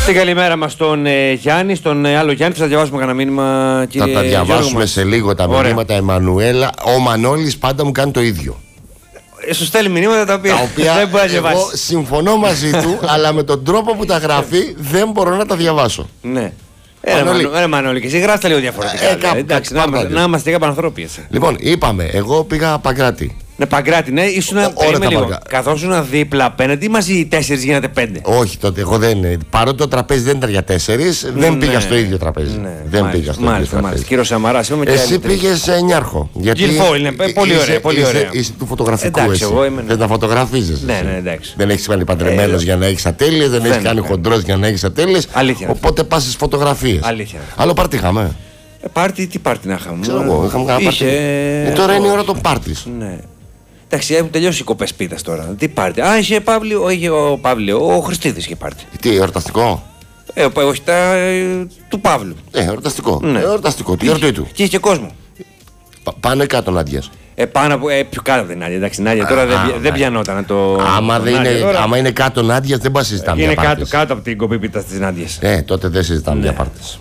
Την καλημέρα μας στον Γιάννη, στον άλλο Γιάννη. Θα διαβάσουμε κανένα μήνυμα, κύριε. Θα τα διαβάσουμε σε λίγο τα μηνύματα, Εμμανουέλα. Ο Μανώλης πάντα μου κάνει το ίδιο. Σου στέλνει μηνύματα τα οποία δεν μπορεί να διαβάσει. Εγώ συμφωνώ μαζί του, αλλά με τον τρόπο που τα γράφει δεν μπορώ να τα διαβάσω. Ναι. Μανώλη, και εσύ γράφτε λίγο διαφορετικά. Εντάξει, να είμαστε και πανανθρώπιες. Λοιπόν, είπαμε, εγώ πήγα Παγκράτη. Ναι, Παγκράτη, ναι, ήσουν λίγο. Καθώς ήσουν δίπλα απέναντι, μαζί οι 4 γίνατε 5. Όχι, τότε εγώ δεν. Παρότι το τραπέζι δεν ήταν για 4, δεν πήγα στο ίδιο τραπέζι. Δεν πήγα στο ίδιο τραπέζι. Κύριο Σαμαρά, εσύ πήγες σε Νιάρχο. Γιλφό, είναι πολύ ωραία. Πολύ ωραία. Είσαι του φωτογραφικού. Εντάξει, εγώ είμαι. Δεν τα φωτογραφίζεσαι. Ναι, εντάξει. Δεν έχεις κάνει παντρεμένος για να έχεις ατέλειες, δεν έχεις κάνει χοντρός για να έχεις ατέλειες. Οπότε πας στις φωτογραφίες. Αλήθεια. Άλλο πάρτι είχαμε. Πάρτι, τι πάρτι να είχαμε. Ξέρω εγώ, είχαμε κάνει πάρτι. Τώρα είναι η ώρα των πάρτις. Εντάξει, έχουν τελειώσει οι κοπές πίτας τώρα. Τι πάρτι. Α, είχε ο Παύλιο, ο Χριστίδης είχε πάρτι. Τι, εορταστικό. Όχι, του Παύλου. Εορταστικό. Εορταστικό, τη γιορτή του. Και είχε κόσμο. Πάνω ή κάτω Νάντιας. Πάνω από. Πιο κάτω από την Νάντια. Εντάξει, Νάντια τώρα δεν πιανόταν το. Άμα είναι κάτω Νάντιας δεν πας συζητάμε. Είναι κάτω από την κοπή πίτας της Νάντιας. Τότε δεν συζητάμε για πάρτις.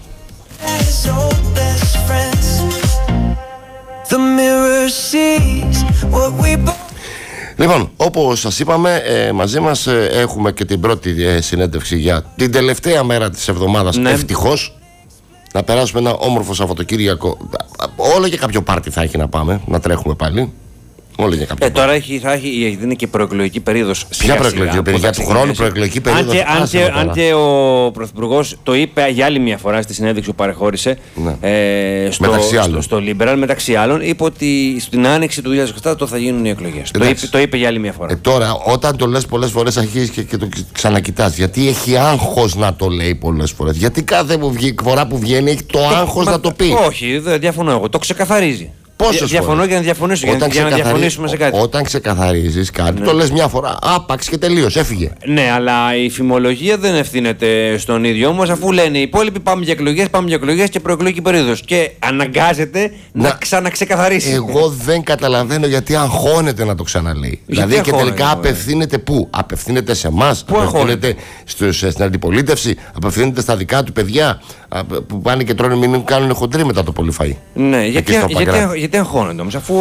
Λοιπόν, όπως σας είπαμε, μαζί μας έχουμε και την πρώτη συνέντευξη για την τελευταία μέρα της εβδομάδας, ευτυχώς. Να περάσουμε ένα όμορφο Σαββατοκύριακο. Όλο και κάποιο πάρτι θα έχει να πάμε, να τρέχουμε πάλι. Όλο και κάποιο τώρα δεν είναι και προεκλογική περίοδος. Ποια προεκλογική περίοδος, για του χρόνου προεκλογική περίοδος. Αν και ο Πρωθυπουργός το είπε για άλλη μια φορά στη συνέντευξη που παρεχώρησε στο Liberal, μεταξύ άλλων, είπε ότι στην άνοιξη του 2027 θα γίνουν οι εκλογές. Το είπε για άλλη μια φορά. Τώρα, όταν το λες πολλές φορές, αρχίζεις και το ξανακοιτάς. Γιατί έχει άγχος να το λέει πολλές φορές. Γιατί κάθε φορά που βγαίνει έχει το άγχος να το πει. Όχι, δεν διαφωνώ εγώ. Το ξεκαθαρίζει. Διαφωνώ για να διαφωνήσω. Για να διαφωνήσουμε σε κάτι. Όταν ξεκαθαρίζεις κάτι, το λες μια φορά. Άπαξ και τελείως, έφυγε. Ναι, αλλά η φημολογία δεν ευθύνεται στον ίδιο όμως, αφού λένε οι υπόλοιποι πάμε για εκλογές και προεκλογική περίοδος. Και αναγκάζεται να ξαναξεκαθαρίσει. Εγώ δεν καταλαβαίνω γιατί αγχώνεται να το ξαναλέει. Δηλαδή και τελικά απευθύνεται πού? Απευθύνεται σε εμάς, απευθύνεται στην αντιπολίτευση, απευθύνεται στα δικά του παιδιά που πάνε και τρώνε, μην κάνουν χοντρή μετά το πολυφαΐ. Ναι, γιατί αγχώνεται όμως, αφού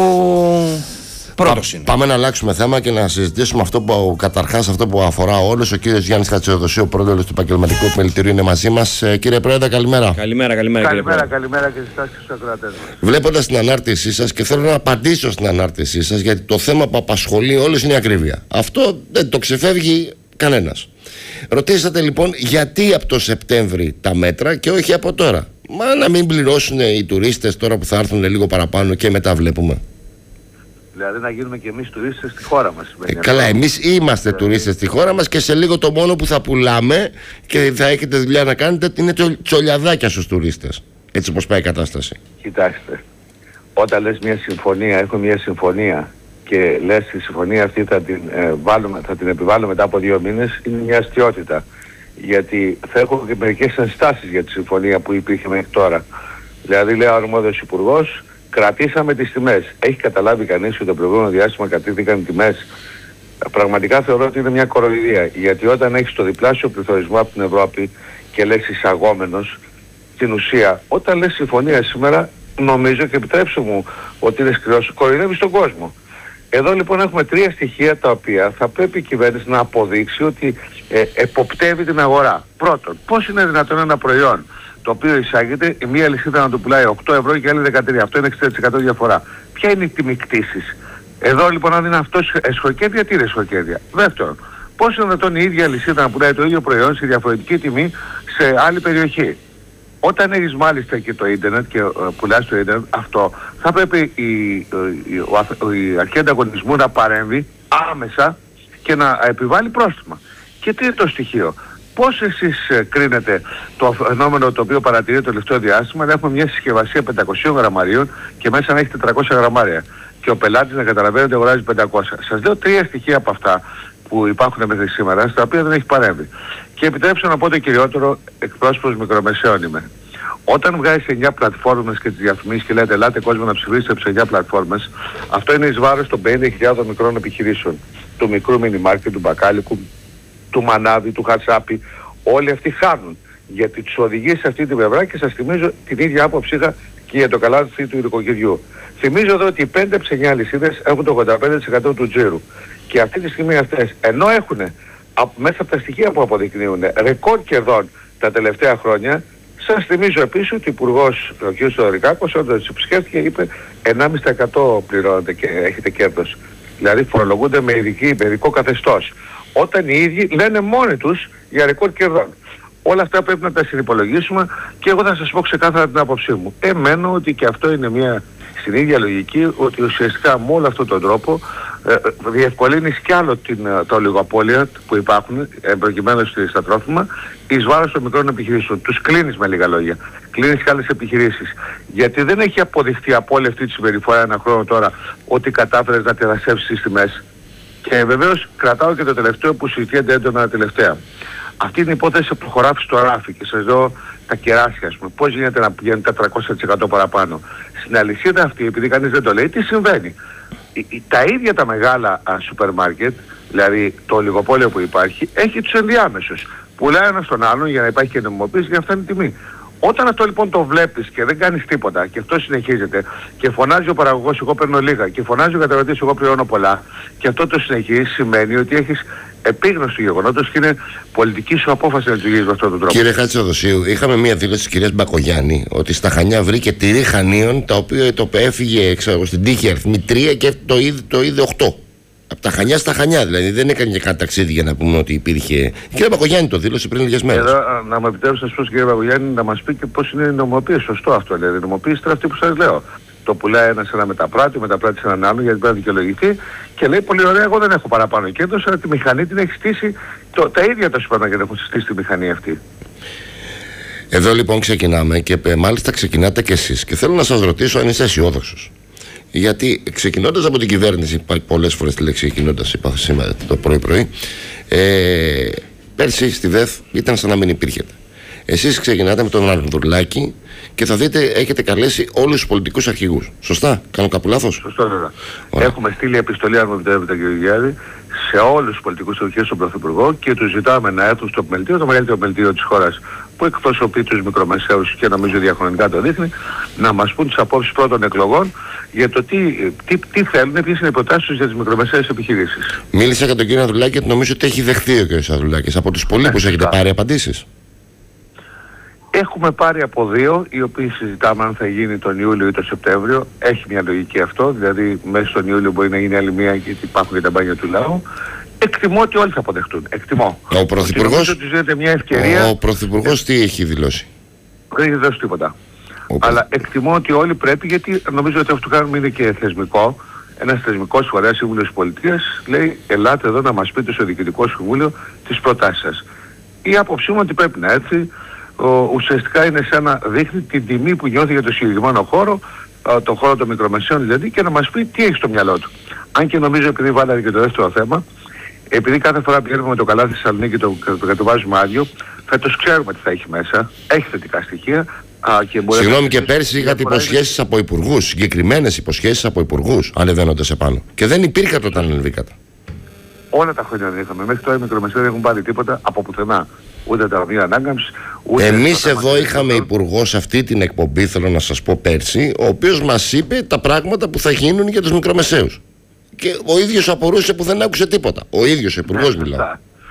πρώτος είναι. Πάμε να αλλάξουμε θέμα και να συζητήσουμε αυτό που αφορά όλους. Ο κύριος Γιάννης Χατζηδοσίου, πρόεδρος του Επαγγελματικού Επιμελητηρίου, είναι μαζί μας. Κύριε Πρόεδρε, καλημέρα. Καλημέρα και σε εσάς και στους ακροατές μας. Βλέποντας την ανάρτησή σας, και θέλω να απαντήσω στην ανάρτησή σας, γιατί το θέμα που απασχολεί όλους είναι η ακρίβεια. Αυτό δεν το ξεφεύγει κανένας. Ρωτήσατε λοιπόν γιατί από το Σεπτέμβρη τα μέτρα και όχι από τώρα. Μα να μην πληρώσουν οι τουρίστες τώρα που θα έρθουν λίγο παραπάνω και μετά βλέπουμε. Δηλαδή να γίνουμε και εμείς τουρίστες στη χώρα μας. Καλά, εμείς είμαστε τουρίστες στη χώρα μας και σε λίγο το μόνο που θα πουλάμε και θα έχετε δουλειά να κάνετε είναι τσολιαδάκια στους τουρίστες. Έτσι όπως πάει η κατάσταση. Κοιτάξτε, όταν λες μια συμφωνία, έχω μια συμφωνία και λες τη συμφωνία αυτή θα την επιβάλλω μετά από 2 μήνες, είναι μια αστιότητα. Γιατί θα έχω και μερικές ενστάσεις για τη συμφωνία που υπήρχε μέχρι τώρα. Δηλαδή λέει ο αρμόδιος υπουργός, κρατήσαμε τις τιμές. Έχει καταλάβει κανείς ότι το προηγούμενο διάστημα κρατήθηκαν οι τιμές? Πραγματικά θεωρώ ότι είναι μια κοροϊδία. Γιατί όταν έχεις το διπλάσιο πληθωρισμό από την Ευρώπη και λες εισαγόμενος, στην ουσία όταν λες συμφωνία σήμερα, νομίζω και επιτρέψτε μου ότι είναι σκληρός, κοροϊδεύεις τον κόσμο. Εδώ λοιπόν έχουμε 3 στοιχεία τα οποία θα πρέπει η κυβέρνηση να αποδείξει ότι εποπτεύει την αγορά. Πρώτον, πώς είναι δυνατόν ένα προϊόν το οποίο εισάγεται, η μία λυσίδα να το πουλάει 8 ευρώ και η άλλη 13. Αυτό είναι 60% διαφορά. Ποια είναι η τιμή κτήσης? Εδώ λοιπόν αν είναι αυτό εσχοκέρδια, τι είναι εσχοκέρδια? Δεύτερον, πώς είναι δυνατόν η ίδια λυσίδα να πουλάει το ίδιο προϊόν σε διαφορετική τιμή σε άλλη περιοχή? Όταν έχεις μάλιστα και το ίντερνετ και πουλάς το ίντερνετ, αυτό θα πρέπει η αρχή ανταγωνισμού να παρέμβει άμεσα και να επιβάλλει πρόστιμα. Και τι είναι το στοιχείο? Πώς εσείς κρίνετε το φαινόμενο το οποίο παρατηρεί το τελευταίο διάστημα, να έχουμε μια συσκευασία 500 γραμμαρίων και μέσα να έχει 400 γραμμάρια και ο πελάτης να καταλαβαίνει ότι αγοράζει 500. Σας λέω 3 στοιχεία από αυτά που υπάρχουν μέχρι σήμερα, στα οποία δεν έχει παρέμβει. Και επιτρέψτε να πω το κυριότερο, εκπρόσωπος μικρομεσαίων είμαι. Όταν βγάζεις 9 πλατφόρμες και τις διαφημίσεις και λέτε ελάτε κόσμο να ψηφίσετε σε 9 πλατφόρμες, αυτό είναι εις βάρος των 50.000 μικρών επιχειρήσεων. Του μικρού μινιμάρκετ, του μπακάλικου, του μανάβι, του χατσάπι. Όλοι αυτοί χάνουν. Γιατί τους οδηγεί σε αυτή την πλευρά και σας θυμίζω την ίδια άποψη είχα και για το καλάθι του νοικοκυριού. Θυμίζω εδώ ότι οι 5 ψενιά αλυσίδες έχουν το 85% του τζίρου. Και αυτή τη στιγμή αυτές, ενώ έχουν μέσα από τα στοιχεία που αποδεικνύουν ρεκόρ κερδών τα τελευταία χρόνια, σας θυμίζω επίσης ότι ο Υπουργός, ο κ. Θεοδωρικάκος, όταν τους επισκέφθηκε, είπε 1,5% πληρώνετε και έχετε κέρδος. Δηλαδή φορολογούνται με ειδικό καθεστώς. Όταν οι ίδιοι λένε μόνοι τους για ρεκόρ κερδών. Όλα αυτά πρέπει να τα συνυπολογίσουμε και εγώ θα σας πω ξεκάθαρα την άποψή μου. Εμένω ότι και αυτό είναι μια στην ίδια λογική, ότι ουσιαστικά με όλο αυτόν τον τρόπο διευκολύνεις κι άλλο τα ολιγοπόλια που υπάρχουν προκειμένου στα τρόφιμα εις βάρος των μικρών επιχειρήσεων. Τους κλείνεις με λίγα λόγια. Κλείνεις κι άλλες επιχειρήσεις. Γιατί δεν έχει αποδειχτεί από όλη αυτή τη συμπεριφορά ένα χρόνο τώρα ότι κατάφερες να τερασσεύσεις τις τιμές. Και βεβαίως κρατάω και το τελευταίο που συζητιέται έντονα τελευταία. Αυτή είναι η υπόθεση που προχωράφει στο ράφι και σας δω τα κεράσια, ας πούμε. Πώς γίνεται να πηγαίνει τα 300% παραπάνω. Στην αλυσίδα αυτή, επειδή κανείς δεν το λέει, τι συμβαίνει. Τα ίδια τα μεγάλα σούπερ μάρκετ, δηλαδή το ολιγοπόλιο που υπάρχει, έχει τους ενδιάμεσους. Πουλάει ένα στον άλλον για να υπάρχει και νομιμοποίηση για να φτάνει η τιμή. Όταν αυτό λοιπόν το βλέπεις και δεν κάνεις τίποτα και αυτό συνεχίζεται και φωνάζει ο παραγωγός εγώ παίρνω λίγα και φωνάζει ο καταναλωτής εγώ πληρώνω πολλά και αυτό το συνεχίζει σημαίνει ότι έχεις επίγνωση του γεγονότος και είναι πολιτική σου απόφαση να λειτουργείς με αυτόν τον τρόπο. Κύριε Χατζηδοσίου, είχαμε μία δήλωση της κυρίας Μπακογιάννη ότι στα Χανιά βρήκε τυρί Χανίων τα οποία το έφυγε στην τύχη αριθμή 3 και το είδε 8. Από τα Χανιά στα Χανιά, δηλαδή δεν έκανε και κάτι ταξίδι για να πούμε ότι υπήρχε. Η κυρία Μπακογιάννη το δήλωσε πριν λίγες μέρες. Εδώ να μου επιτρέψετε να σας πω στην κυρία Μπακογιάννη να μας πει και πώς είναι η νομοποίηση. Σωστό αυτό, δηλαδή η νομοποίηση είναι αυτή που σας λέω. Το πουλάει ένας ένα μεταπράτη σε έναν άλλο γιατί πρέπει να δικαιολογηθεί και λέει πολύ ωραία, εγώ δεν έχω παραπάνω κέρδος, αλλά τη μηχανή την έχει στήσει, τα ίδια τα σούπερ μάρκετ έχουν στήσει τη μηχανή αυτή. Εδώ λοιπόν ξεκινάμε και μάλιστα ξεκινάτε κι εσείς και θέλω να σας ρωτήσω αν είστε αισιόδοξος. Γιατί ξεκινώντας από την κυβέρνηση, υπάρχει πολλές φορές τη λέξη ξεκινώντας, είπα σήμερα το πρωί-πρωί, πέρσι στη ΔΕΘ ήταν σαν να μην υπήρχε. Εσείς ξεκινάτε με τον Ανδρουλάκη και θα δείτε έχετε καλέσει όλους τους πολιτικούς αρχηγούς. Σωστά, κάνω κάπου λάθος? Σωστό, βέβαια. Έχουμε στείλει επιστολή, αν μου επιτρέπετε κύριε Γιάννη, σε όλους τους πολιτικούς αρχηγούς στον Πρωθυπουργό και τους ζητάμε να έρθουν στο επιμελητήριο, το μεγαλύτερο επιμελητήριο της χώρας που εκπροσωπεί τους μικρομεσαίους και νομίζω διαχρονικά το δείχνει, να μας πούν τις απόψεις πρώτων εκλογών για το τι θέλουν, ποιες είναι οι προτάσεις τους για τις μικρομεσαίες επιχειρήσεις. Μίλησα για τον κύριο Ανδρουλάκη και νομίζω ότι έχει δεχθεί ο κύριος Ανδρουλάκης. Από τους υπολείπους έχετε πάρει απαντήσεις? Έχουμε πάρει από 2, οι οποίοι συζητάμε αν θα γίνει τον Ιούλιο ή τον Σεπτέμβριο. Έχει μια λογική αυτό, δηλαδή μέσα στον Ιούλιο μπορεί να γίνει άλλη μία γιατί υπάρχουν και τα μπάνια του λαού. Εκτιμώ ότι όλοι θα αποδεχτούν. Εκτιμώ. Ο Πρωθυπουργός, μια ευκαιρία. Ο Πρωθυπουργός τι έχει δηλώσει? Δεν έχει δώσει τίποτα. Αλλά εκτιμώ ότι όλοι πρέπει, γιατί νομίζω ότι αυτό που κάνουμε είναι και θεσμικό. Ένας θεσμικός φορέας, Σύμβουλος της Πολιτείας, λέει ελάτε εδώ να μας πείτε στο Διοικητικό Συμβούλιο τις προτάσεις σας. Η άποψή μου ότι πρέπει να έρθει. Ουσιαστικά είναι σαν να δείχνει την τιμή που νιώθει για το συγκεκριμένο χώρο, τον χώρο των μικρομεσαίων δηλαδή, και να μας πει τι έχει στο μυαλό του. Αν και νομίζω, επειδή βάλατε και το δεύτερο θέμα, επειδή κάθε φορά πηγαίνουμε με το καλάθι στη Θεσσαλονίκη και το βάζουμε άδειο, φέτος ξέρουμε τι θα έχει μέσα, έχει θετικά στοιχεία. Συγγνώμη, και πέρσι είχατε υποσχέσεις από υπουργούς, συγκεκριμένες υποσχέσεις από υπουργούς, ανεβαίνοντας επάνω. Και δεν υπήρχατε όταν ανεβήκατε. Όλα τα χρόνια δεν είχαμε. Μέχρι τώρα οι μικρομεσαίοι δεν έχουν πάρει τίποτα από πουθενά. Ούτε τα ταμεία ανάκαμψης, ούτε. Εμείς εδώ είχαμε υπουργό σε αυτή την εκπομπή, θέλω να σας πω πέρσι, ο οποίος μας είπε τα πράγματα που θα γίνουν για τους μικρομεσαίους. Και ο ίδιος απορούσε που δεν άκουσε τίποτα. Ο ίδιος ο υπουργός μιλάω.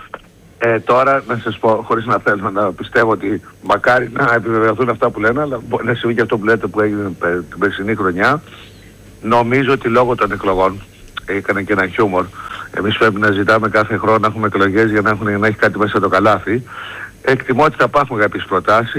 Τώρα να σας πω, χωρίς να θέλω να πιστεύω ότι μακάρι να επιβεβαιωθούν αυτά που λένε, αλλά μπορεί να συμβεί και αυτό που λέτε που έγινε την περσινή χρονιά. Νομίζω ότι λόγω των εκλογών έκανε και ένα χιούμορ. Εμείς πρέπει να ζητάμε κάθε χρόνο να έχουμε εκλογές για να έχει κάτι μέσα το καλάθι. Εκτιμώ ότι θα υπάρχουν κάποιες προτάσεις.